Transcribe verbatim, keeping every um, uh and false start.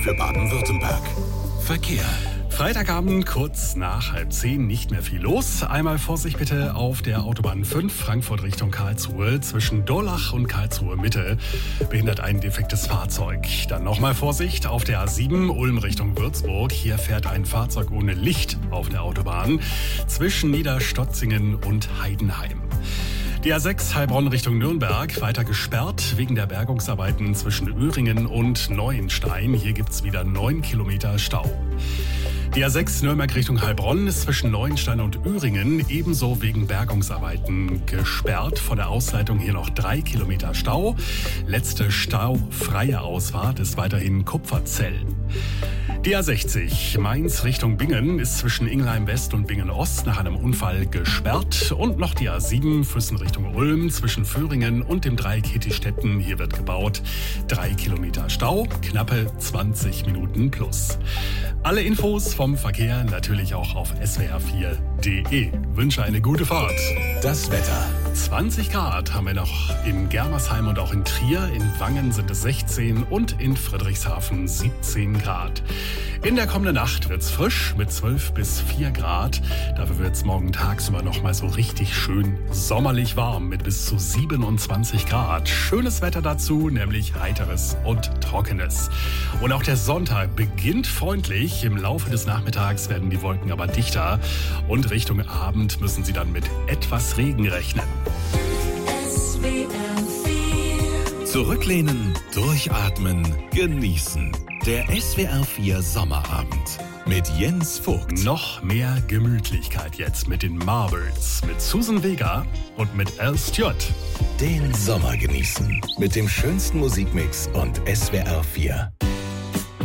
für Baden-Württemberg. Verkehr. Freitagabend kurz nach halb zehn, nicht mehr viel los. Einmal Vorsicht bitte auf der Autobahn fünf, Frankfurt Richtung Karlsruhe. Zwischen Durlach und Karlsruhe Mitte behindert ein defektes Fahrzeug. Dann nochmal Vorsicht auf der A sieben, Ulm Richtung Würzburg. Hier fährt ein Fahrzeug ohne Licht auf der Autobahn zwischen Niederstotzingen und Heidenheim. Die A sechs Heilbronn Richtung Nürnberg weiter gesperrt wegen der Bergungsarbeiten zwischen Öhringen und Neuenstein. Hier gibt's wieder neun Kilometer Stau. Die A sechs Nürnberg Richtung Heilbronn ist zwischen Neuenstein und Öhringen ebenso wegen Bergungsarbeiten gesperrt. Vor der Ausleitung hier noch drei Kilometer Stau. Letzte staufreie Ausfahrt ist weiterhin Kupferzell. Die A sechzig Mainz Richtung Bingen ist zwischen Ingelheim West und Bingen Ost nach einem Unfall gesperrt. Und noch die A sieben Füssen Richtung Ulm zwischen Föhringen und dem Dreieck Hittistetten. Hier wird gebaut. Drei Kilometer Stau, knappe zwanzig Minuten plus. Alle Infos vom Verkehr natürlich auch auf s w r vier punkt d e. Wünsche eine gute Fahrt. Das Wetter. zwanzig Grad haben wir noch in Germersheim und auch in Trier. In Wangen sind es sechzehn und in Friedrichshafen siebzehn Grad. In der kommenden Nacht wird's frisch mit zwölf bis vier Grad. Dafür wird's morgen tagsüber noch mal so richtig schön sommerlich warm mit bis zu siebenundzwanzig Grad. Schönes Wetter dazu, nämlich heiteres und trockenes. Und auch der Sonntag beginnt freundlich. Im Laufe des Nachmittags werden die Wolken aber dichter und Richtung Abend müssen sie dann mit etwas Regen rechnen. Zurücklehnen, durchatmen, genießen. Der S W R vier Sommerabend mit Jens Vogt. Noch mehr Gemütlichkeit jetzt mit den Marbles, mit Susan Vega und mit Al Stewart. Den Sommer genießen mit dem schönsten Musikmix und S W R vier.